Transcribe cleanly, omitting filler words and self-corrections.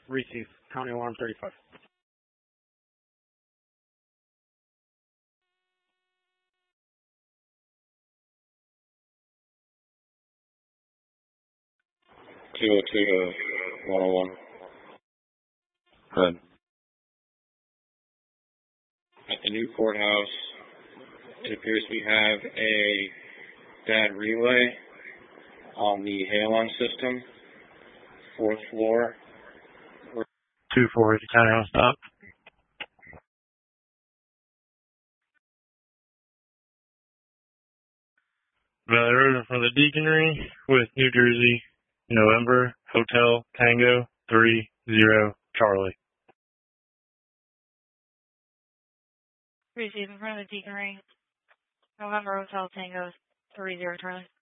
Receive. County alarm 35. Two oh two to 101. Good. At the new courthouse, it appears we have a bad relay on the Halon system, 4th floor. 2-4 is the county on stop. Valley Road in front of the Deaconry with New Jersey, November, Hotel, Tango, 30, Charlie. Receive in front of the Deaconry, November, Hotel, Tango, 30, Charlie.